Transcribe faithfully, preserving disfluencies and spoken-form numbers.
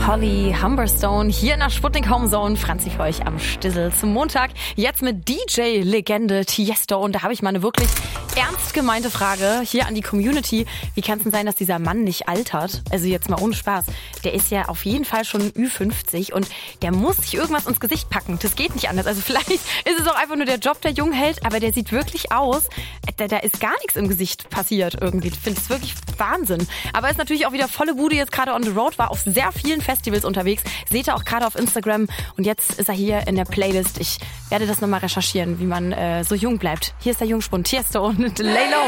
Holly Humberstone hier in der Sputnik Homezone. Franzi für euch am Stissel zum Montag. Jetzt mit D J-Legende Tiesto. Und da habe ich mal eine wirklich ernst gemeinte Frage hier an die Community. Wie kann es denn sein, dass dieser Mann nicht altert? Also jetzt mal ohne Spaß. Der ist ja auf jeden Fall schon Ü fünfzig und der muss sich irgendwas ins Gesicht packen. Das geht nicht anders. Also vielleicht ist es auch einfach nur der Job, der jung hält, aber der sieht wirklich aus. Da, da ist gar nichts im Gesicht passiert irgendwie. Ich finde es wirklich Wahnsinn. Aber ist natürlich auch wieder volle Bude jetzt gerade on the road, war auf sehr vielen Festivals unterwegs. Seht ihr auch gerade auf Instagram. Und jetzt ist er hier in der Playlist. Ich werde das nochmal recherchieren, wie man äh, so jung bleibt. Hier ist der Jungspund Tiesto und Lay Low.